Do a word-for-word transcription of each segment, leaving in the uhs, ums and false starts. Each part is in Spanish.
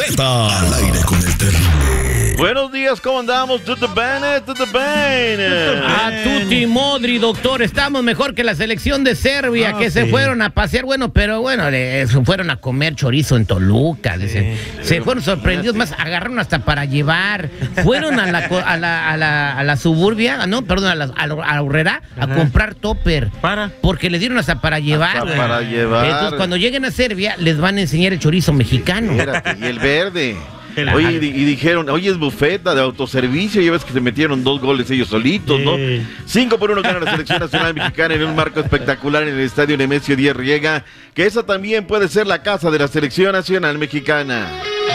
Z. Al aire con el terrible. Buenos días, ¿cómo andamos? Tutti bene, tutti bene. A tutti modri, doctor. Estamos mejor que la selección de Serbia, ah, que sí. se fueron a pasear, bueno, pero bueno, le, se fueron a comer chorizo en Toluca, dicen. Sí, se fueron sorprendidos, más agarraron hasta para llevar. Fueron a la, a la, a la, a la suburbia, no, perdón, a la, a la, a la Urrera, a comprar topper. ¿Para? Porque les dieron hasta para llevar. Hasta para llevar. Entonces, cuando lleguen a Serbia, les van a enseñar el chorizo mexicano. Espérate, y el verde. Oye, y, y dijeron, oye, es bufeta de autoservicio, ya ves que se metieron dos goles ellos solitos, ¿no? Sí. Cinco por uno gana la selección nacional mexicana en un marco espectacular en el estadio Nemesio Díaz Riega, que esa también puede ser la casa de la selección nacional mexicana.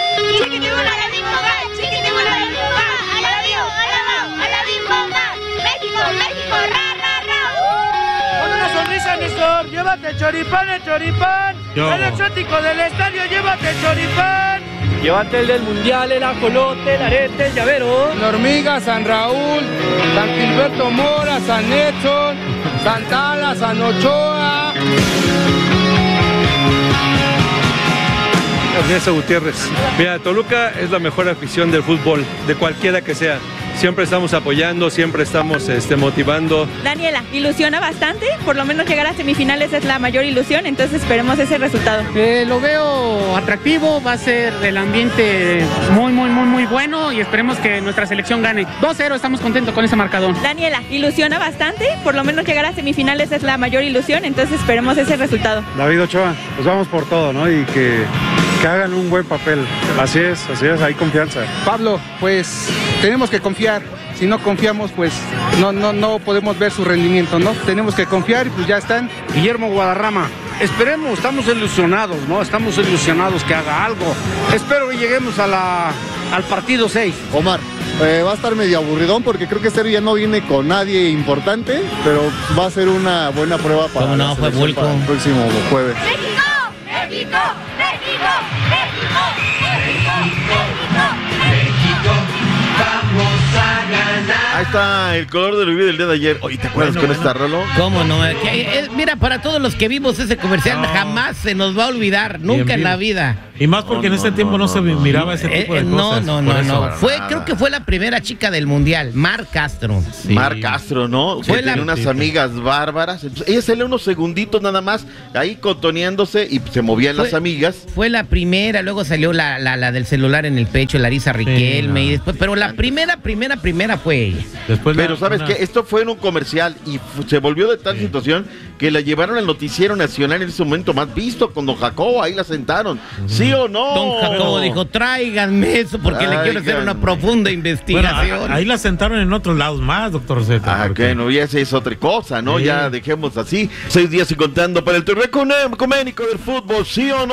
Néstor, llévate el choripán, el choripán. Yo. El exótico del estadio, llévate el choripán. Llévate el del mundial, el ajolote, el arete, el llavero. La hormiga, San Raúl, San Gilberto Mora, San Edson, Santana, San Ochoa. Ernesto Gutiérrez. Mira, Toluca es la mejor afición del fútbol, de cualquiera que sea. Siempre estamos apoyando, siempre estamos este, motivando. Daniela, ilusiona bastante, por lo menos llegar a semifinales es la mayor ilusión, entonces esperemos ese resultado. Eh, lo veo atractivo, va a ser el ambiente muy, muy, muy, muy bueno y esperemos que nuestra selección gane. dos cero, estamos contentos con ese marcador. Daniela, ilusiona bastante, por lo menos llegar a semifinales es la mayor ilusión, entonces esperemos ese resultado. David Ochoa, pues vamos por todo, ¿no? Y que... que hagan un buen papel. Así es, así es, hay confianza. Pablo, pues tenemos que confiar. Si no confiamos, pues no, no, no podemos ver su rendimiento, ¿no? Tenemos que confiar y pues ya están. Guillermo Guadarrama, esperemos, estamos ilusionados, ¿no? Estamos ilusionados que haga algo. Espero que lleguemos a la, al partido seis. Omar, eh, va a estar medio aburridón porque creo que Serbia no viene con nadie importante, pero va a ser una buena prueba para, no, la fue para el próximo jueves. ¡México! ¡México! ¡México! ¡México! ¡México! ¡México! ¡Vamos a ganar! Ahí está el color del video del día de ayer. Oye, ¿te acuerdas bueno, con bueno. esta Rolo? ¿Cómo no? Que, eh, mira, para todos los que vimos ese comercial, no. jamás se nos va a olvidar, nunca bien, bien. en la vida. Y más porque no, en ese no, tiempo no, no se miraba ese tipo de eh, cosas. No, no, no, no. Fue, creo que fue la primera chica del mundial, Mar Castro. Sí. Mar Castro, ¿no? Fue la... Tenía unas sí, amigas sí. bárbaras. Entonces, ella salió unos segunditos nada más, ahí contoneándose y se movían fue, las amigas. Fue la primera, luego salió la, la, la del celular en el pecho, Larisa Riquelme, sí, no. y después, pero la primera, primera, primera fue ella. Después pero la, ¿sabes una... qué? Esto fue en un comercial y se volvió de tal sí. situación que la llevaron al noticiero nacional en ese momento más visto con don Jacobo, ahí la sentaron. Uh-huh. ¿Sí o no? Don Jacobo dijo, tráiganme eso porque Traigan. le quiero hacer una profunda investigación. Bueno, ahí la sentaron en otros lados más, doctor Z. Ah, porque... bueno, ya esa es otra cosa, ¿no? Sí. Ya dejemos así. Seis días y contando para el torneo ecuménico del fútbol, ¿sí o no?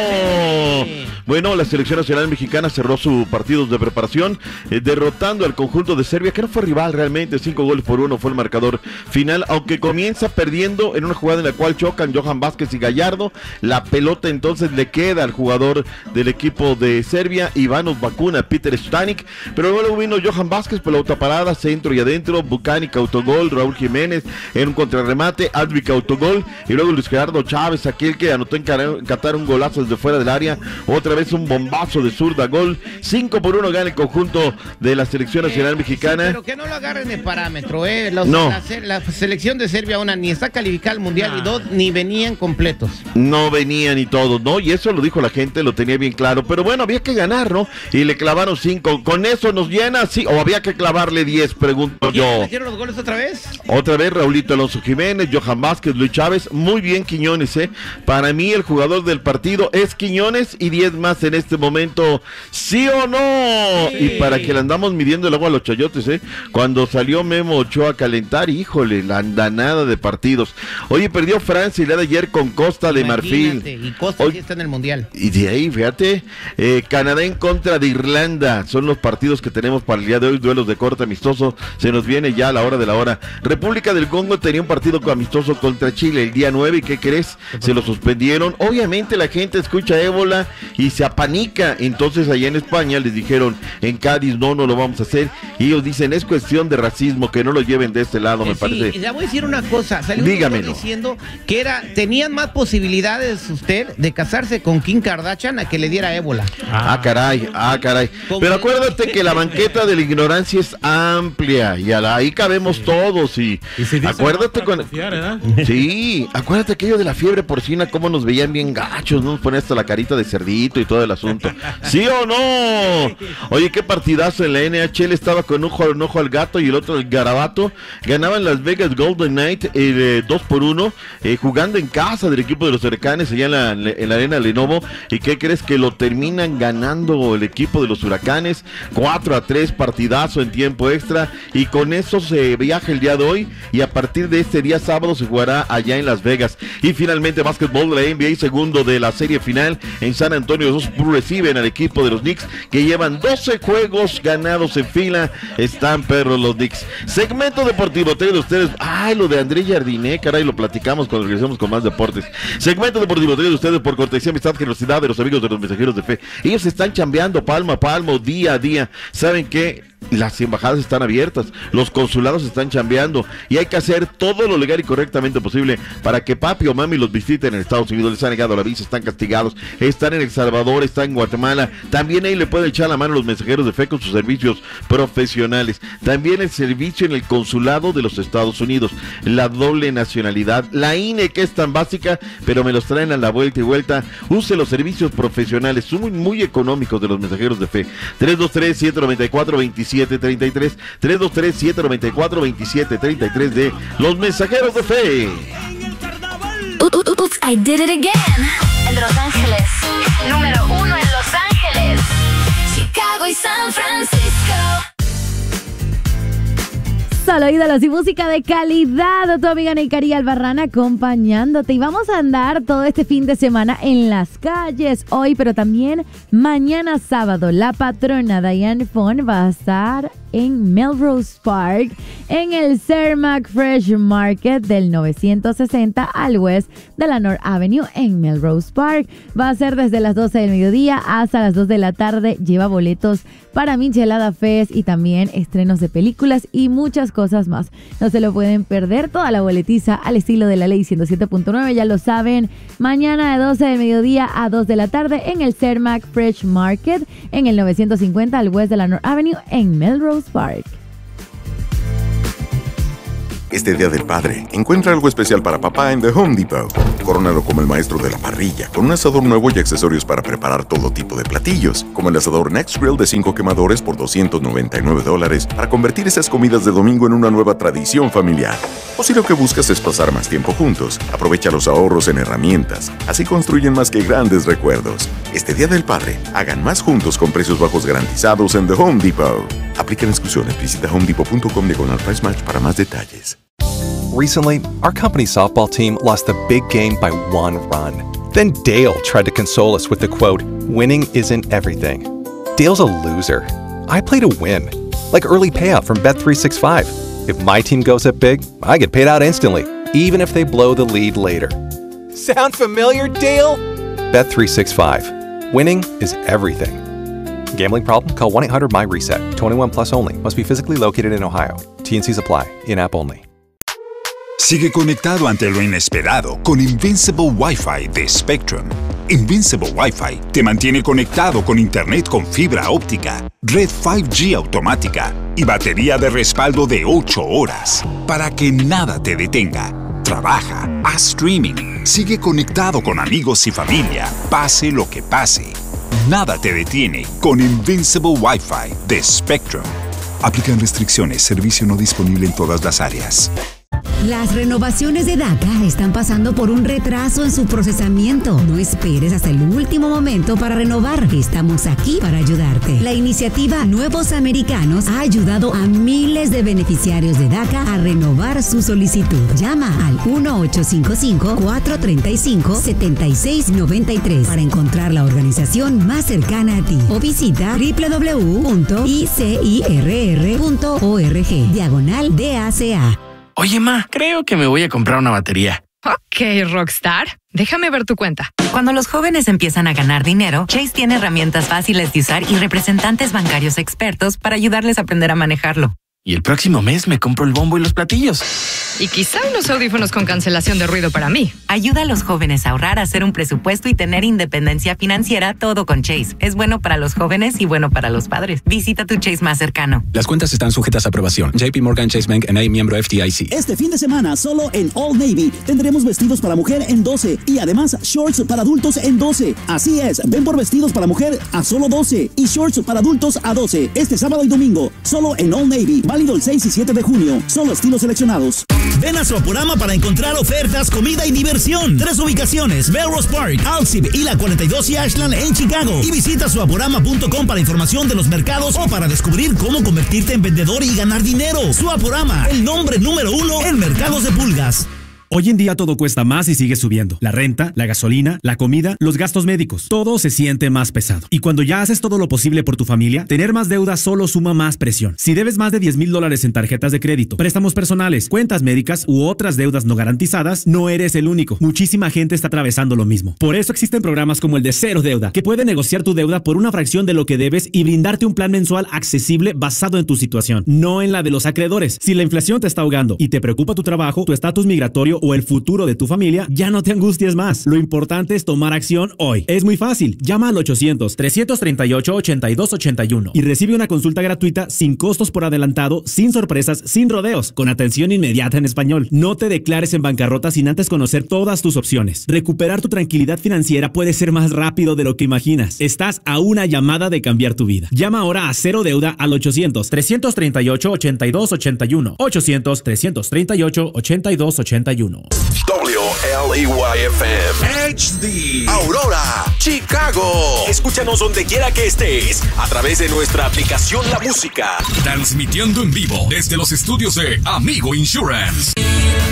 Sí. Bueno, la selección nacional mexicana cerró su partido de preparación eh, derrotando al conjunto de Serbia, que no fue rival realmente, cinco goles por uno fue el marcador final, aunque comienza perdiendo en una jugada en la cual chocan Johan Vázquez y Gallardo. La pelota entonces le queda al jugador del equipo de Serbia, Ivanos Vacuna, Peter Stanik, pero luego vino Johan Vázquez, pelota parada, centro y adentro, Bucánica autogol, Raúl Jiménez en un contrarremate, Advik autogol, y luego Luis Gerardo Chávez, aquel que anotó en Qatar un golazo desde fuera del área, otra vez un bombazo de zurda, gol, cinco por uno gana el conjunto de la selección nacional eh, mexicana. Sí, pero que no lo agarren de parámetro, eh, Los, no. la, la selección de Serbia, una, ni está calificada al mundial, nah. y dos, ni venían completos. No venían y todos, ¿no? Y eso lo dijo la gente, lo tenía bien claro, pero bueno, había que ganar, ¿no? Y le clavaron cinco, ¿con eso nos llena? Sí, o había que clavarle diez, pregunto yo. ¿Metieron los goles otra vez? Otra vez, Raulito Alonso Jiménez, Johan Vázquez, Luis Chávez, muy bien Quiñones, ¿eh? Para mí el jugador del partido es Quiñones y diez más en este momento, ¿sí o no? Sí. Y para que le andamos midiendo el agua a los chayotes, ¿eh? Cuando salió Memo Ochoa a calentar, híjole, la andanada de partidos. Oye, perdió Francia el día de ayer con Costa de Marfil. Y Costa sí está en el mundial. Y de ahí, fíjate, eh, Canadá en contra de Irlanda, son los partidos que tenemos para el día de hoy, duelos de corte amistoso, se nos viene ya a la hora de la hora. República del Congo tenía un partido amistoso contra Chile el día nueve, ¿y qué crees? Se lo suspendieron. Obviamente la gente escucha ébola y se apanica, entonces allá en España les dijeron, en Cádiz no, no lo vamos a hacer, y ellos dicen, es, cuestión de racismo, que no lo lleven de este lado, me Eh, sí, parece. le voy a decir una cosa. Salió un Dígamelo. doctor diciendo que era, tenían más posibilidades usted de casarse con Kim Kardashian a que le diera ébola. Ah, caray, ah, caray. Pero acuérdate que la banqueta de la ignorancia es amplia y a la- ahí cabemos todos y, acuérdate con... Sí, acuérdate aquello de la fiebre porcina, cómo nos veían bien gachos, ¿no? Nos ponían hasta la carita de cerdito y todo el asunto. ¿Sí o no? Oye, qué partidazo en la N H L, estaba con un ojo, un ojo al gato y el otro al garabato. Ganaban Las Vegas Golden Knight eh, dos por uno, eh, jugando en casa del equipo de los Huracanes allá en la, en la arena Lenovo. ¿Y qué crees? Que lo terminan ganando el equipo de los Huracanes cuatro a tres, partidazo en tiempo extra, y con eso se viaja el día de hoy y a partir de este día sábado se jugará allá en Las Vegas. Y finalmente básquetbol de la N B A, segundo de la serie final en San Antonio. Los Spurs reciben al equipo de los Knicks, que llevan doce juegos ganados en fila. Están perros los Knicks. Segmento deportivo, traído de ustedes. Ay, lo de André Jardiné, caray, lo platicamos cuando regresemos con más deportes. Segmento deportivo, traído de ustedes por cortesía, amistad, generosidad de los amigos de los mensajeros de fe. Ellos están chambeando palmo a palmo, día a día. ¿Saben qué? Las embajadas están abiertas, los consulados están chambeando y hay que hacer todo lo legal y correctamente posible para que papi o mami los visiten en Estados Unidos. Les han negado la visa, están castigados, están en El Salvador, están en Guatemala. También ahí le pueden echar la mano a los mensajeros de fe con sus servicios profesionales. También el servicio en el consulado de los Estados Unidos, la doble nacionalidad, la I N E, que es tan básica, pero me los traen a la vuelta y vuelta. Use los servicios profesionales, son muy, muy económicos de los mensajeros de fe. tres dos tres, siete nueve cuatro, dos siete tres tres, tres dos tres, siete nueve cuatro, dos siete tres tres de los mensajeros de fe. Oops, I did it again. En Los Ángeles, número uno en Los Ángeles, Chicago y San Francisco. Solo ídolos y música de calidad. Tu amiga Neikari Albarrán acompañándote. Y vamos a andar todo este fin de semana en las calles. Hoy, pero también mañana sábado. La patrona Diane Fon va a estar en Melrose Park, en el Cermak Fresh Market del novecientos sesenta al west de la North Avenue en Melrose Park. Va a ser desde las doce del mediodía hasta las dos de la tarde. Lleva boletos para Michelada Fest y también estrenos de películas y muchas cosas más. No se lo pueden perder, toda la boletiza al estilo de la ley ciento siete punto nueve, ya lo saben. Mañana de doce del mediodía a dos de la tarde en el Cermak Fresh Market en el novecientos cincuenta al west de la North Avenue en Melrose Park. Este Día del Padre, encuentra algo especial para papá en The Home Depot. Corónalo como el maestro de la parrilla, con un asador nuevo y accesorios para preparar todo tipo de platillos, como el asador Next Grill de cinco quemadores por doscientos noventa y nueve dólares, para convertir esas comidas de domingo en una nueva tradición familiar. O si lo que buscas es pasar más tiempo juntos, aprovecha los ahorros en herramientas. Así construyen más que grandes recuerdos. Este Día del Padre, hagan más juntos con precios bajos garantizados en The Home Depot. Aplican exclusiones. Visita home depot punto com diagonal price match para más detalles. Recently, our company softball team lost a big game by one run. Then Dale tried to console us with the quote, "Winning isn't everything." Dale's a loser. I play to win. Like early payout from Bet three sixty-five. If my team goes up big, I get paid out instantly, even if they blow the lead later. Sound familiar, Dale? Bet three sixty-five. Winning is everything. Gambling problem? Call one eight hundred M Y reset. twenty-one plus only. Must be physically located in Ohio. T and Cs apply. In-app only. Sigue conectado ante lo inesperado con Invincible Wi-Fi de Spectrum. Invincible Wi-Fi te mantiene conectado con internet con fibra óptica, red cinco G automática y batería de respaldo de ocho horas para que nada te detenga. Trabaja, haz streaming, sigue conectado con amigos y familia, pase lo que pase. Nada te detiene con Invincible Wi-Fi de Spectrum. Aplican restricciones, servicio no disponible en todas las áreas. Las renovaciones de DACA están pasando por un retraso en su procesamiento. No esperes hasta el último momento para renovar. Estamos aquí para ayudarte. La iniciativa Nuevos Americanos ha ayudado a miles de beneficiarios de DACA a renovar su solicitud. Llama al uno ocho cinco cinco, cuatro tres cinco, siete seis nueve tres para encontrar la organización más cercana a ti o visita doble u doble u doble u punto i c i r r punto org diagonal D A C A. Oye, ma, creo que me voy a comprar una batería. Ok, Rockstar. Déjame ver tu cuenta. Cuando los jóvenes empiezan a ganar dinero, Chase tiene herramientas fáciles de usar y representantes bancarios expertos para ayudarles a aprender a manejarlo. Y el próximo mes me compro el bombo y los platillos. Y quizá unos audífonos con cancelación de ruido para mí. Ayuda a los jóvenes a ahorrar, a hacer un presupuesto y tener independencia financiera, todo con Chase. Es bueno para los jóvenes y bueno para los padres. Visita tu Chase más cercano. Las cuentas están sujetas a aprobación. J P Morgan Chase Bank N A, miembro F D I C. Este fin de semana, solo en Old Navy, tendremos vestidos para mujer en doce y además shorts para adultos en doce. Así es, ven por vestidos para mujer a solo doce y shorts para adultos a doce. Este sábado y domingo, solo en Old Navy, válido el seis y siete de junio. Solo estilos seleccionados. Ven a Suaporama para encontrar ofertas, comida y diversión. Tres ubicaciones: Belrose Park, Alsip y la cuarenta y dos y Ashland en Chicago. Y visita suaporama punto com para información de los mercados o para descubrir cómo convertirte en vendedor y ganar dinero. Suaporama, el nombre número uno en mercados de pulgas. Hoy en día todo cuesta más y sigue subiendo. La renta, la gasolina, la comida, los gastos médicos. Todo se siente más pesado. Y cuando ya haces todo lo posible por tu familia, tener más deuda solo suma más presión. Si debes más de diez mil dólares en tarjetas de crédito, préstamos personales, cuentas médicas u otras deudas no garantizadas, no eres el único. Muchísima gente está atravesando lo mismo. Por eso existen programas como el de Cero Deuda, que puede negociar tu deuda por una fracción de lo que debes y brindarte un plan mensual accesible basado en tu situación, no en la de los acreedores. Si la inflación te está ahogando y te preocupa tu trabajo, tu estatus migratorio o el futuro de tu familia, ya no te angusties más. Lo importante es tomar acción hoy. Es muy fácil. Llama al ochocientos, trescientos treinta y ocho, ochenta y dos ochenta y uno y recibe una consulta gratuita sin costos por adelantado, sin sorpresas, sin rodeos, con atención inmediata en español. No te declares en bancarrota sin antes conocer todas tus opciones. Recuperar tu tranquilidad financiera puede ser más rápido de lo que imaginas. Estás a una llamada de cambiar tu vida. Llama ahora a Cero Deuda al ochocientos, trescientos treinta y ocho, ochenta y dos ochenta y uno. ochocientos, trescientos treinta y ocho, ochenta y dos ochenta y uno. W L E Y F M H D Aurora, Chicago. Escúchanos donde quiera que estés a través de nuestra aplicación La Música. Transmitiendo en vivo desde los estudios de Amigo Insurance.